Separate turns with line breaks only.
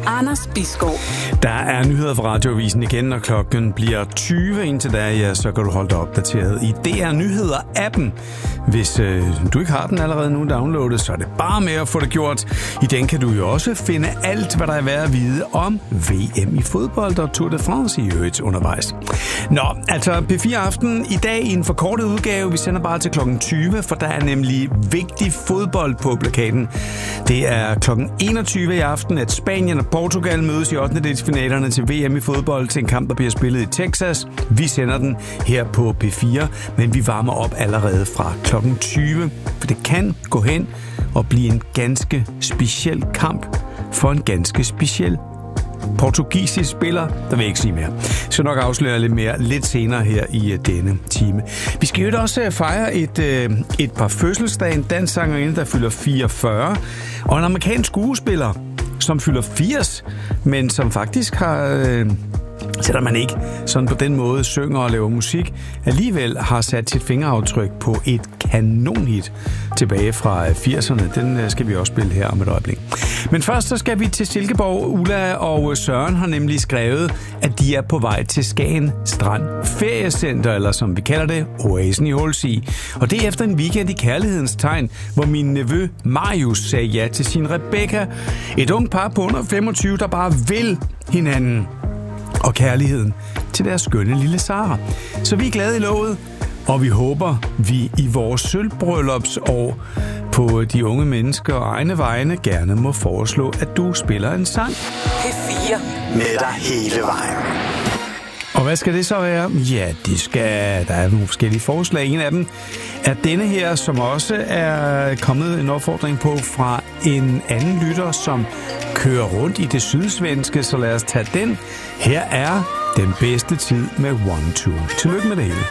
Anders Bisgaard.
Der er nyheder fra Radioavisen igen, når klokken bliver 20 indtil da, ja, så kan du holde dig opdateret i DR Nyheder-appen. Hvis du ikke har den allerede nu downloadet, så er det bare med at få det gjort. I den kan du jo også finde alt, hvad der er værd at vide om VM i fodbold og Tour de France i øvrigt undervejs. Nå, altså P4 Aften i dag i en forkortet udgave. Vi sender bare til klokken 20, for der er nemlig vigtig fodbold på plakaten. Det er klokken 21 i aften, at Spanien og Portugal mødes i 8. delsfinalerne til VM i fodbold til en kamp, der bliver spillet i Texas. Vi sender den her på P4, men vi varmer op allerede fra klokken 20, for det kan gå hen og blive en ganske speciel kamp for en ganske speciel portugisisk spiller, der vil jeg ikke sige mere. Jeg skal nok afsløre lidt mere lidt senere her i denne time. Vi skal jo også fejre et par fødselsdage. En dansk sangerinde, der fylder 44, og en amerikansk skuespiller, som fylder 80, men som faktisk har, selvom man ikke sådan på den måde synger og laver musik, alligevel har sat sit fingeraftryk på et kanonhit tilbage fra 80'erne. Den skal vi også spille her om et øjeblik. Men først så skal vi til Silkeborg. Ulla og Søren har nemlig skrevet, at de er på vej til Skagen Strand Feriecenter, eller som vi kalder det, Oasen i Hulsig. Og det er efter en weekend i kærlighedens tegn, hvor min nevø Marius sagde ja til sin Rebecca. Et ungt par på under 25, der bare vil hinanden og kærligheden til deres skønne lille Sara. Så vi er glade i lovet, og vi håber, vi i vores sølvbryllupsår på de unge mennesker og egne vegne gerne må foreslå, at du spiller en sang.
P4.
Med dig hele vejen.
Og hvad skal det så være? Ja, der er nogle forskellige forslag. En af dem er denne her, som også er kommet en opfordring på fra en anden lytter, som kører rundt i det sydsvenske, så lad os tage den. Her er Den bedste tid med 1-2. Tillykke med det hele.